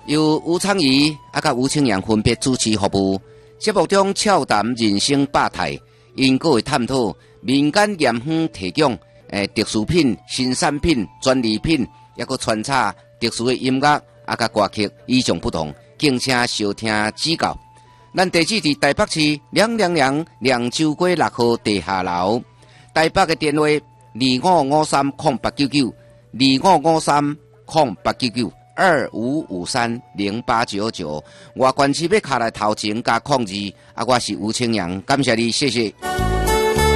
由吴昌仪甲吴清阳分别主持服务。节目中俏谈人生百态，因各会探讨民间盐香提供特殊品、新产品、专利品，也个穿插特殊的音乐甲歌曲，与众不同，敬请收听指教。咱地址伫台北市亮州街6号地下楼，台北的电话2553089925530899，外县市要卡来头前加02，我是吴清阳，感谢你，谢谢。